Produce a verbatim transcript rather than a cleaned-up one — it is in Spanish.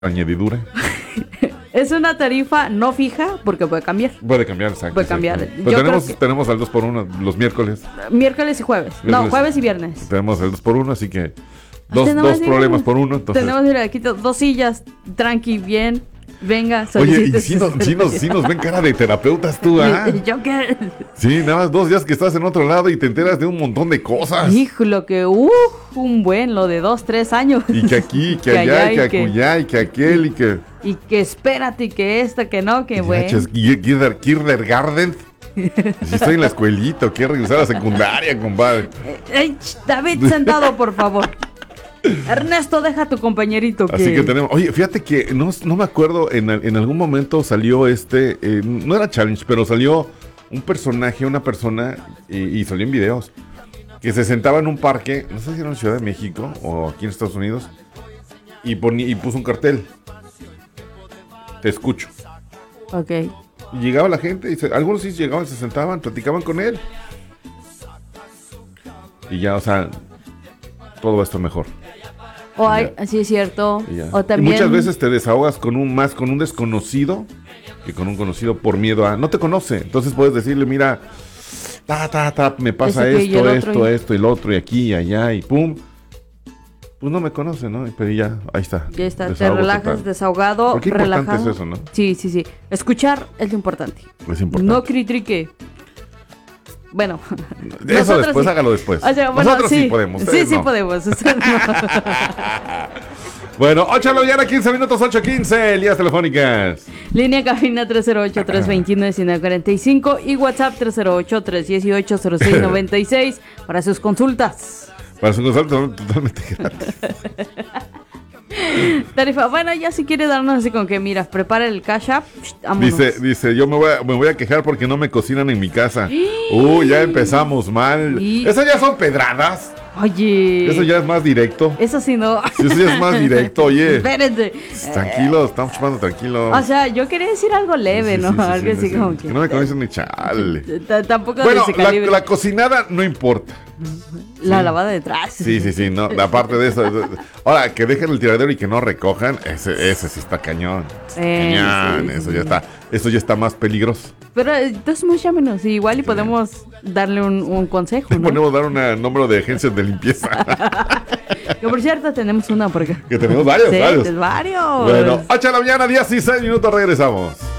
añadidura. Es una tarifa no fija porque puede cambiar. Puede cambiar, exacto. Puede cambiar. Exacto. Pero Yo tenemos, creo que- tenemos al dos por uno los miércoles. Miércoles y jueves. No, Miércoles. jueves y viernes. Tenemos el dos por uno, así que dos, Tenemos, dos mira, problemas por uno. Entonces, Tenemos, mira, aquí to- dos sillas, tranqui, bien. Venga, oye, y solicite si su nos, sí nos, sí nos ven cara de terapeutas tú, ¿ah? servicio. Yo qué. Sí, nada más dos días que estás en otro lado y te enteras de un montón de cosas. Hijo, lo que, uh, un buen, lo de dos, tres años. Y que aquí, que Que allá, allá y que y que- acullá, y que aquel, y que... Y que espérate, y que esta, que no, que bueno. Yaches, Ki- Kinder- Kindergarten. Si estoy en la escuelita, quiero regresar a la secundaria, compadre. Ey, ch, David, sentado, por favor. Ernesto, deja a tu compañerito que... Así que tenemos... Oye, fíjate que no, no me acuerdo, en, en algún momento salió este... eh, no era challenge, pero salió un personaje, una persona, y, y salió en videos, que se sentaba en un parque, no sé si era en Ciudad de México o aquí en Estados Unidos, y, ponía, y puso un cartel. Te escucho. Ok. Y llegaba la gente, y se- algunos sí llegaban, se sentaban, platicaban con él. Y ya, o sea, todo va a estar mejor. O Y hay, ya. sí es cierto. Y ya. O Y también... muchas veces te desahogas con un más con un desconocido que con un conocido por miedo a no te conoce. Entonces puedes decirle, mira, ta, ta, ta, me pasa Ese que y esto, el esto, otro y- esto y lo otro, y aquí y allá, y pum. Pues no me conoce, ¿no? Pero ya, ahí está. Ya está, te Desahogo relajas, total. desahogado, Porque importante relajado. es eso, ¿no? Sí, sí, sí. Escuchar es lo importante. Es importante. No critique. Bueno. Eso nosotros después, sí. hágalo después. O sea, bueno, Nosotros sí, podemos. Sí, ustedes sí no. podemos. Usted no. Bueno, ocho de la mañana, quince minutos, ocho quince, líneas telefónicas. Línea cabina tres cero ocho, tres dos uno, uno nueve cuatro cinco y WhatsApp tres cero ocho, tres uno ocho, cero seis nueve seis para sus consultas. Para su consulta totalmente gratis. Tarifa, bueno, ya si quiere darnos así con que, mira, prepara el cash app, vámonos. Dice, dice, yo me voy, a, me voy a quejar porque no me cocinan en mi casa. Uh, ya empezamos mal. Y- Esas ya son pedradas. Oye. Eso ya es más directo. Eso sí no. Sí, eso ya es más directo, oye. Espérense. Tranquilo, estamos chupando tranquilo. O sea, yo quería decir algo leve, Sí, ¿no? sí, sí, Algo sí, así sí. como que... Que no me conocen ni chale. T- Tampoco Bueno, de ese la, calibre. la cocinada no importa. La sí. lavada detrás. Sí, sí, sí, no, aparte de eso. Ahora, que dejen el tiradero y que no recojan, ese, ese sí está cañón. Eh, cañón, sí, eso sí. ya está, eso ya está más peligroso. Pero eh, entonces más llámenos, igual y podemos darle un, un consejo, Le ¿no? ponemos dar un número de agencias de limpieza. Que por cierto tenemos una por acá. Que tenemos varios, Sí, varios. varios. Bueno, ocho de la mañana, dieciséis minutos, regresamos.